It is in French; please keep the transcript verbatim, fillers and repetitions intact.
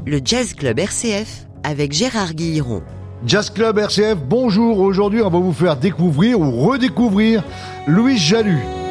le Jazz Club R C F avec Gérard Guilleron. Jazz Club R C F, bonjour. Aujourd'hui, on va vous faire découvrir ou redécouvrir Louise Jalus.